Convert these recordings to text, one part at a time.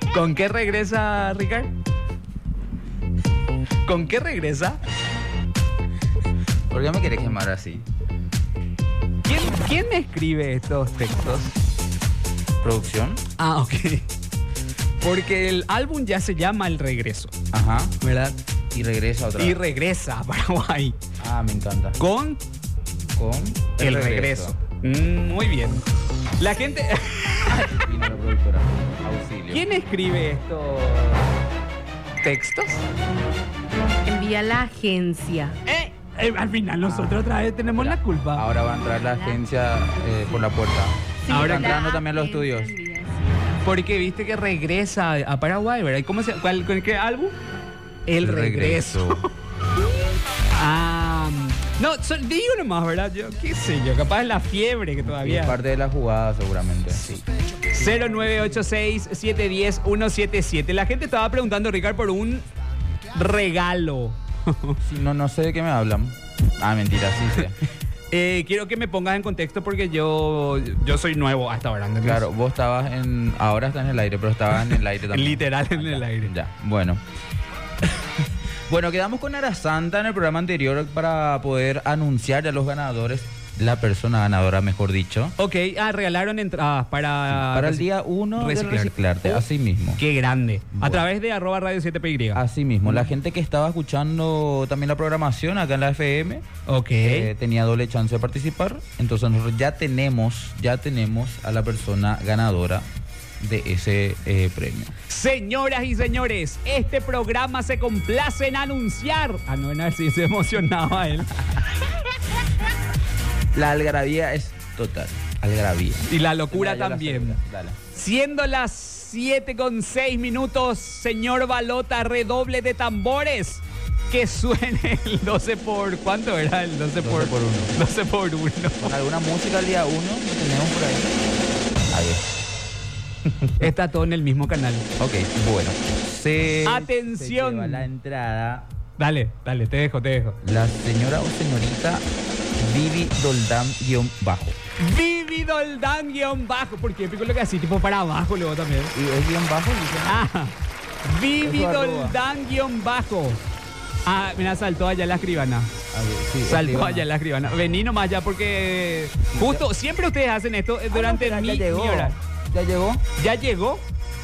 ¿Con qué regresa, Ricard? ¿Con qué regresa? ¿Por qué me querés quemar así? ¿Quién escribe estos textos? ¿Producción? Ah, ok. Porque el álbum ya se llama El Regreso, Ajá. ¿verdad? Y regresa otra Y vez. regresa a Paraguay Ah, me encanta. con Con El Regreso. Muy bien. La gente... Vino la productora. Auxilio. ¿Quién escribe estos textos? Envía la agencia. Al final nosotros otra vez tenemos la culpa. Ahora va a entrar la agencia por la puerta. Sí, Ahora la entrando también a los agencia estudios. envía, sí. Porque viste que regresa a Paraguay, ¿verdad? ¿Y cómo se, con qué álbum? El Regreso. No, digo nomás, ¿verdad? Yo qué sé yo, capaz es la fiebre que Y todavía... es parte de la jugada seguramente. Sí. 0986-710-177. La gente estaba preguntando, Ricardo, por un regalo. Sí, no sé de qué me hablan. Ah, mentira, sí sé. Quiero que me pongas en contexto porque yo soy nuevo hasta ahora. ¿entendés? Claro, vos estabas en... Ahora estás en el aire, pero estabas en el aire también. Literal en el aire. Ya, bueno. Bueno, quedamos con Ara Santa en el programa anterior para poder anunciar a los ganadores, la persona ganadora, mejor dicho. Ok, regalaron entradas para el día 1 de Reciclarte. Reciclarte, así mismo. Qué grande. A Bueno. través de @radio 7PY. Así mismo. La gente que estaba escuchando también la programación acá en la FM Ok. tenía doble chance de participar. Entonces nosotros ya tenemos a la persona ganadora de ese premio. Señoras y señores, este programa se complace en anunciar. No, sí, se emocionaba él. La algarabía es total. Algarabía. Y la locura Ya la también. sé, dale. Siendo las 7:06, señor Balota, redoble de tambores. Que suene el 12 por... ¿Cuánto era el 12 por 12 por 1. 12 por 1. ¿Con alguna música el día 1? ¿Lo tenemos por ahí? Ahí es. Está todo en el mismo canal. Ok, bueno. Atención. Se lleva la entrada Dale, te dejo. la señora o señorita Vivi Doldán-bajo. Vivi Doldán _bajo. Porque yo pico lo que así, tipo para abajo luego también. ¿Y es guión bajo? Vivi Eso arroba. Doldán _bajo. Mira, saltó allá la escribana. Sí, Saltó escribana. allá la escribana. Vení nomás ya porque justo, siempre ustedes hacen esto durante no, mi ya llegó. hora. ¿Ya llegó? ¿Ya llegó?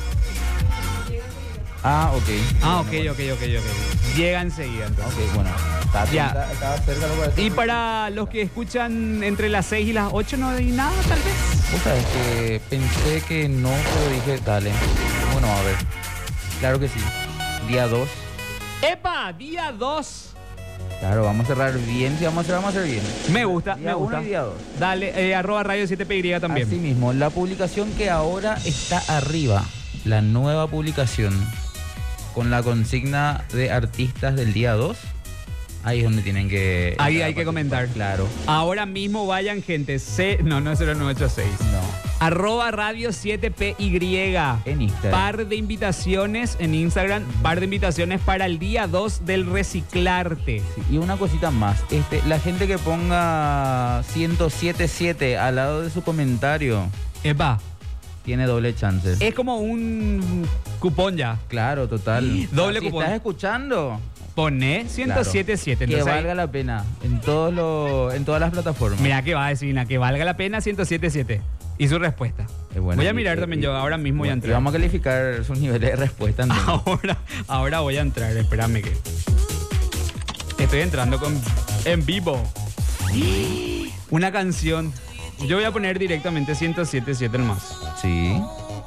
Ok. Ok. Llega enseguida entonces. Ok, bueno. Ya. Estaba cerca lo que Y para los que escuchan entre las 6 y las 8 no hay nada, tal vez. Vos sabés que pensé que no, pero dije, dale. Bueno, a ver. Claro que sí. Día 2. ¡Epa! Día 2. Claro, vamos a cerrar bien. Si vamos a hacer bien. Me gusta, Día me 1 gusta. y día 2. Dale, @radio 7PY también. Así mismo, la publicación que ahora está arriba, la nueva publicación, con la consigna de artistas del día 2, ahí es donde tienen que... Ahí hay que comentar. Claro. Ahora mismo vayan, gente. No es 0986. No. @radio 7PY. En Instagram. Par de invitaciones en Instagram. Par de invitaciones para el día 2 del Reciclarte. Sí, y una cosita más, la gente que ponga 1077 al lado de su comentario Epa, tiene doble chance. es como un cupón ya. Claro, total. Doble Si cupón. estás escuchando, Poné 1077. que Entonces, ahí- valga la pena en todas las plataformas. Mira que va a decir, que valga la pena 1077. Y su respuesta. Es bueno. Voy a mirar también yo, ahora mismo voy a Y entrar. vamos a calificar sus niveles de respuesta. entonces. Ahora voy a entrar, espérame que... Estoy entrando en vivo. Una canción. Yo voy a poner directamente 1077 nomás. Sí.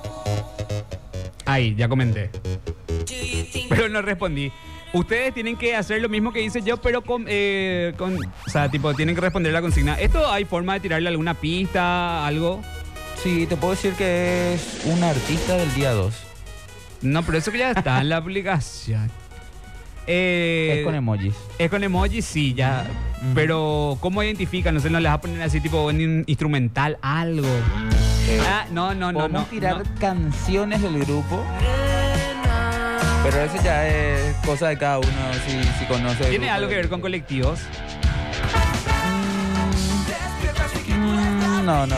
Ahí, ya comenté. Pero no respondí. Ustedes tienen que hacer lo mismo que hice yo, pero o sea, tipo, tienen que responder la consigna. ¿Esto hay forma de tirarle alguna pista, algo? Sí, te puedo decir que es un artista del día 2. No, pero eso que ya está en la aplicación. Es con emojis. Es con emojis, sí, ya. Ujú. Pero, ¿cómo identifican? No sé, no les va a poner así, tipo, en instrumental, algo. No. Podemos tirar no. canciones del grupo. Pero eso ya es cosa de cada uno, si conoce. el ¿Tiene grupo algo que de- ver con colectivos? No.